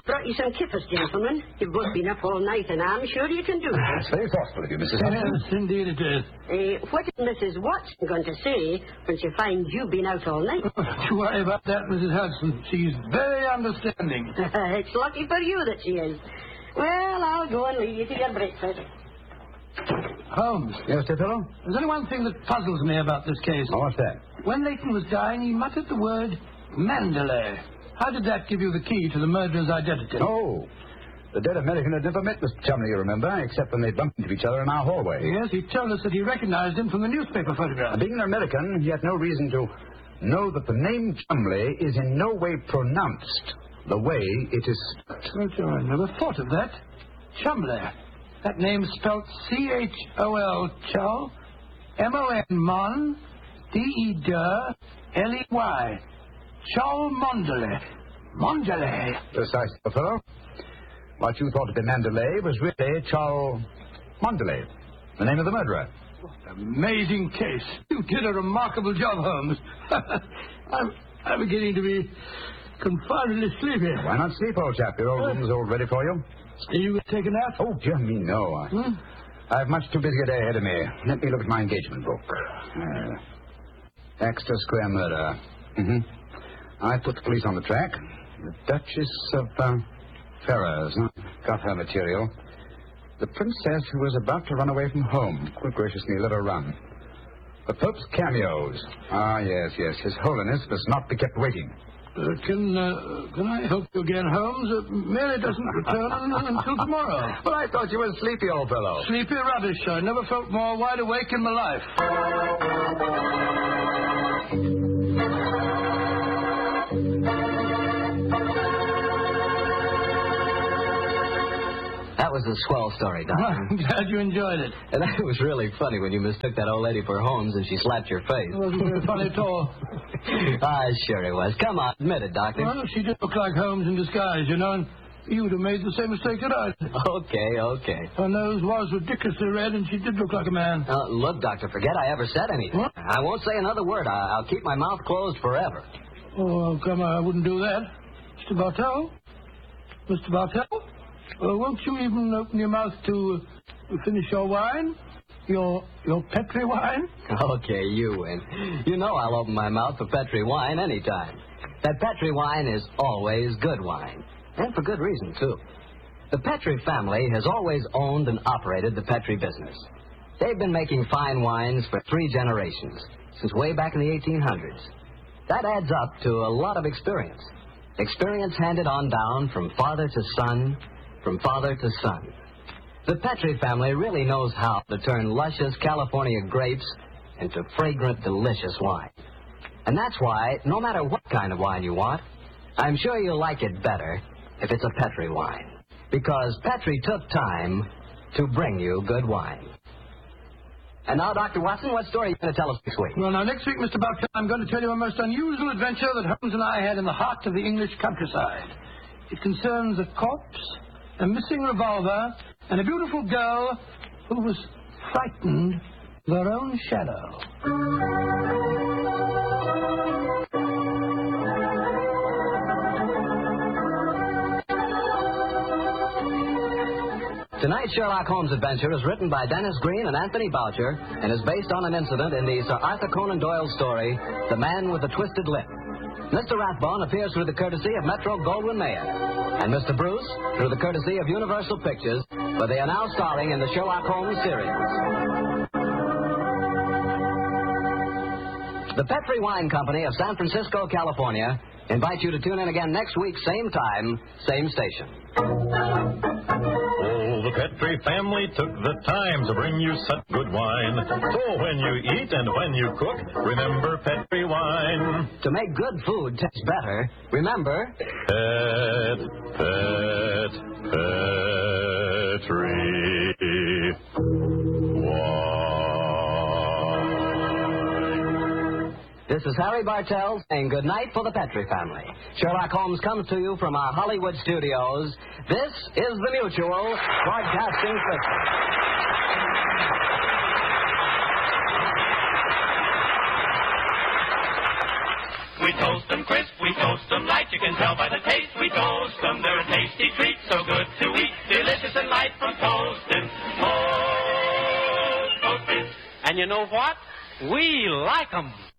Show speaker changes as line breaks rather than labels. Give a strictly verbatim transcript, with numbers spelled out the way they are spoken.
brought you some kippers, gentlemen. You've both been up all night, and I'm sure you can do it.
That's very thoughtful of you, Missus Hudson.
Yes, indeed it is.
Uh, what is Missus Watson going to say when she finds you've been out all night?
Don't you worry about that, Missus Hudson. She's very understanding.
It's lucky for you that she is. Well, I'll go and leave you to your breakfast.
Holmes.
Yes, dear fellow?
There's only one thing that puzzles me about this case.
Oh, what's that?
When Leighton was dying, he muttered the word Mandalay. How did that give you the key to the murderer's identity?
Oh, the dead American had never met Mister Chumley, you remember, except when they bumped into each other in our hallway.
Yes, he told us that he recognized him from the newspaper photograph.
Being an American, he had no reason to know that the name Chumley is in no way pronounced the way it is spelled.
Oh, I never thought of that. Chumley. That name's spelled C H O L, Chol, M O N, Mon, D E, Dur, L E Y. Chol Mondale. Mondale.
Precisely, fellow. What you thought to be Mandalay was really Chol Mondale, the name of the murderer.
Amazing case. You did a remarkable job, Holmes. I'm, I'm beginning to be confoundedly sleepy.
Why not sleep, old chap? Your old room's all ready for you.
Are you going to take a nap?
Oh, dear me, no. I,
Hmm?
I have much too busy a day ahead of me. Let me look at my engagement book. Uh, Baxter Square murder. Mm-hmm. I put the police on the track. The Duchess of uh, Ferrers. Got her material. The princess who was about to run away from home. Good gracious me, let her run. The Pope's cameos. Ah, yes, yes. His Holiness must not be kept waiting.
Uh, can uh, can I help you again, Holmes? Uh, Mary doesn't return until tomorrow.
Well, I thought you were sleepy, old fellow.
Sleepy rubbish. I never felt more wide awake in my life.
That was a swell story, Doctor.
I'm glad you enjoyed it.
And that was really funny when you mistook that old lady for Holmes and she slapped your face.
It wasn't very funny at all.
Ah, sure it was. Come on, admit it, Doctor.
Well, she did look like Holmes in disguise, you know, and you would have made the same mistake that I did.
Okay, okay.
Her nose was ridiculously red, and she did look like a man.
Uh, look, Doctor, forget I ever said anything.
What?
I won't say another word. I- I'll keep my mouth closed forever.
Oh, come on, I wouldn't do that. Mister Bartell? Mister Bartell? Uh, won't you even open your mouth to uh, finish your wine? Your your Petri wine?
Okay, you win. You know I'll open my mouth for Petri wine anytime. That Petri wine is always good wine. And for good reason, too. The Petri family has always owned and operated the Petri business. They've been making fine wines for three generations, since way back in the eighteen hundreds. That adds up to a lot of experience. Experience handed on down from father to son, from father to son. The Petri family really knows how to turn luscious California grapes into fragrant, delicious wine. And that's why, no matter what kind of wine you want, I'm sure you'll like it better if it's a Petri wine. Because Petri took time to bring you good wine. And now, Doctor Watson, what story are you going to tell us this week?
Well, now, next week, Mister Bartell, I'm going to tell you a most unusual adventure that Holmes and I had in the heart of the English countryside. It concerns a corpse, a missing revolver, and a beautiful girl who was frightened of her own shadow.
Tonight's Sherlock Holmes adventure is written by Dennis Green and Anthony Boucher and is based on an incident in the Sir Arthur Conan Doyle story, The Man with the Twisted Lip. Mister Rathbone appears through the courtesy of Metro-Goldwyn-Mayer, and Mister Bruce through the courtesy of Universal Pictures, where they are now starring in the Sherlock Holmes series. The Petri Wine Company of San Francisco, California, invites you to tune in again next week, same time, same station.
Oh, the Petri family took the time to bring you such good wine. So when you eat and when you cook, remember Petri wine.
To make good food taste better, remember...
Pet, pet, Petri wine.
This is Harry Bartell saying good night for the Petri family. Sherlock Holmes comes to you from our Hollywood studios. This is the Mutual Broadcasting System.
We toast them crisp, we toast them light. You can tell by the taste. We toast them, they're a tasty treat, so good to eat, delicious and light from toasted. Toast, toasted.
And you know what? We like 'em.